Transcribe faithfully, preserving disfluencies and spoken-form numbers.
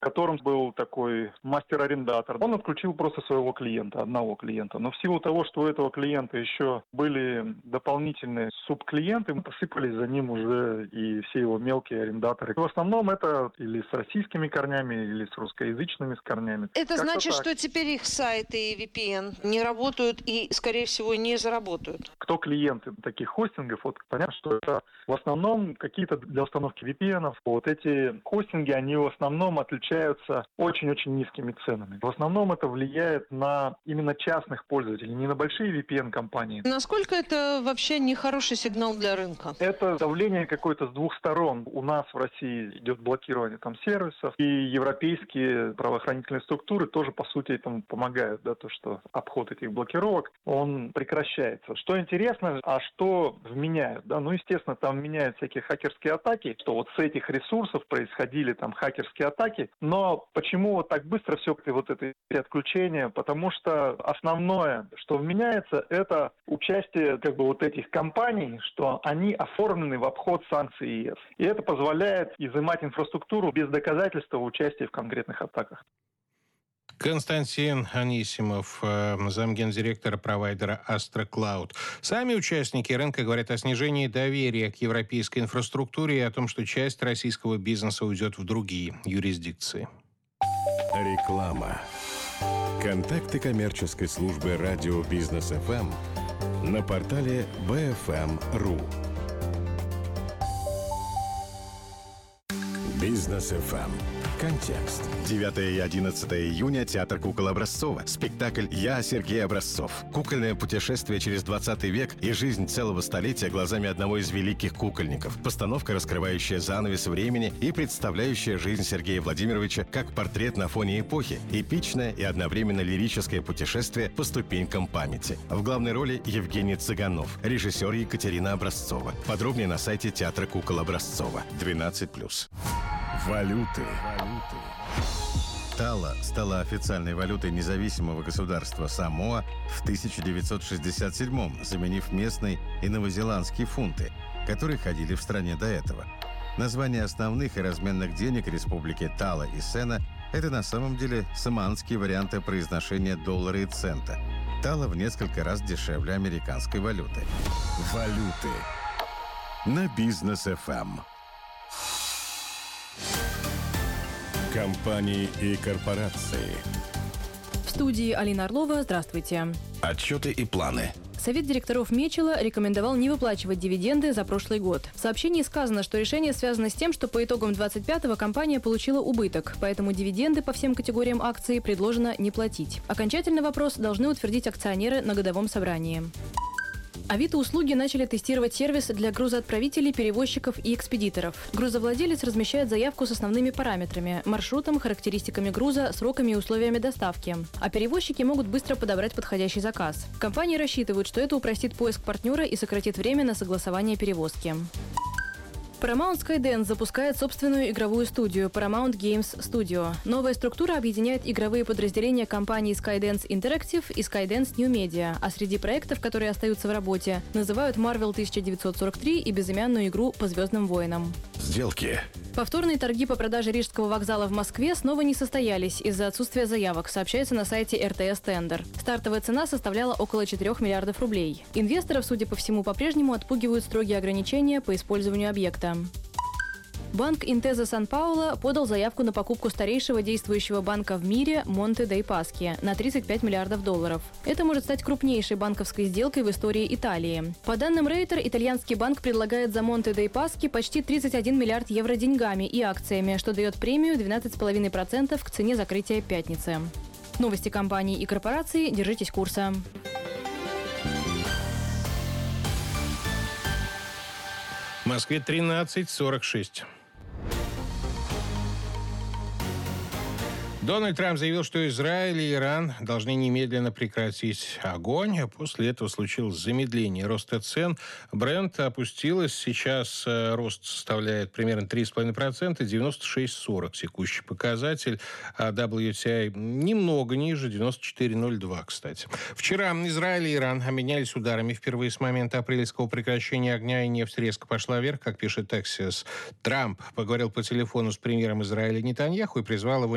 которым был такой мастер-арендатор. Он отключил просто своего клиента, одного клиента. Но в силу того, что у этого клиента еще были дополнительные субклиенты, посыпались за ним уже и все его мелкие арендаторы. В основном это или с российскими корнями, или с русскоязычными с корнями. Это Как-то значит, так. что теперь их сайты и ви пи эн не работают и, скорее всего, не заработают? Кто клиенты таких хостингов, вот понятно, что это в основном какие-то для установки ви пи эн. Вот эти хостинги, они в основном отличаются очень-очень низкими ценами. В основном это влияет на именно частных пользователей, не на большие ви пи эн-компании. Насколько это вообще нехороший сигнал для рынка? Это давление какое-то с двух сторон. У нас в России идет блокирование там сервисов, и европейские правоохранительные структуры тоже, по сути, этому помогают, да, то, что обход этих блокировок, он прекращается. Что интересно, а что вменяют, да, ну, естественно, там меняют всякие хакерские атаки, что вот с этих ресурсов происходили там хакерские атаки, но почему вот так быстро все вот это отключение? Потому что основное, что вменяется, это участие как бы вот этих компаний, что они оформлены в обход санкций ЕС. И это позволяет изымать инфраструктуру без доказательства участия в конкретных атаках. Константин Анисимов, замгендиректора провайдера Astra Cloud. Сами участники рынка говорят о снижении доверия к европейской инфраструктуре и о том, что часть российского бизнеса уйдет в другие юрисдикции. Реклама. Контакты коммерческой службы радио Бизнес эф эм на портале би эф эм точка ру. Бизнес эф эм. Контекст. девятого и одиннадцатого июня Театр кукол Образцова. Спектакль «Я, Сергей Образцов». Кукольное путешествие через двадцатый век и жизнь целого столетия глазами одного из великих кукольников. Постановка, раскрывающая занавес времени и представляющая жизнь Сергея Владимировича как портрет на фоне эпохи. Эпичное и одновременно лирическое путешествие по ступенькам памяти. В главной роли Евгений Цыганов, режиссер Екатерина Образцова. Подробнее на сайте Театра кукол Образцова. двенадцать плюс. Валюты. Тала стала официальной валютой независимого государства Самоа в тысяча девятьсот шестьдесят седьмом, заменив местные и новозеландские фунты, которые ходили в стране до этого. Названия основных и разменных денег республики Тала и Сена – это на самом деле самоанские варианты произношения доллара и цента. Тала в несколько раз дешевле американской валюты. Валюты на Бизнес эф эм. Компании и корпорации. В студии Алина Орлова. Здравствуйте. Отчеты и планы. Совет директоров Мечела рекомендовал не выплачивать дивиденды за прошлый год. В сообщении сказано, что решение связано с тем, что по итогам двадцать пятого компания получила убыток, поэтому дивиденды по всем категориям акций предложено не платить. Окончательный вопрос должны утвердить акционеры на годовом собрании. Авито-услуги начали тестировать сервис для грузоотправителей, перевозчиков и экспедиторов. Грузовладелец размещает заявку с основными параметрами – маршрутом, характеристиками груза, сроками и условиями доставки. А перевозчики могут быстро подобрать подходящий заказ. Компании рассчитывают, что это упростит поиск партнера и сократит время на согласование перевозки. Paramount Skydance запускает собственную игровую студию Paramount Games Studio. Новая структура объединяет игровые подразделения компании Skydance Interactive и Skydance New Media, а среди проектов, которые остаются в работе, называют Marvel тысяча девятьсот сорок три и безымянную игру по «Звездным войнам». Сделки. Повторные торги по продаже Рижского вокзала в Москве снова не состоялись из-за отсутствия заявок, сообщается на сайте эр тэ эс Тендер. Стартовая цена составляла около четырёх миллиардов рублей. Инвесторов, судя по всему, по-прежнему отпугивают строгие ограничения по использованию объекта. Банк Intesa Сан-Пауло подал заявку на покупку старейшего действующего банка в мире Монте дей Паски на тридцать пять миллиардов долларов. Это может стать крупнейшей банковской сделкой в истории Италии. По данным Рейтер, итальянский банк предлагает за Монте дей Паски почти тридцать один миллиард евро деньгами и акциями, что дает премию двенадцать целых пять десятых процента к цене закрытия пятницы. Новости компаний и корпораций. Держитесь курса. В Москве тринадцать сорок шесть. Дональд Трамп заявил, что Израиль и Иран должны немедленно прекратить огонь, а после этого случилось замедление роста цен. Брент опустилась, сейчас рост составляет примерно три целых пять десятых процента, девяносто шесть сорок текущий показатель, а дабл ю ти ай немного ниже, девяносто четыре ноль два, кстати. Вчера Израиль и Иран обменялись ударами впервые с момента апрельского прекращения огня, и нефть резко пошла вверх, как пишет Axios. Трамп поговорил по телефону с премьером Израиля Нетаньяху и призвал его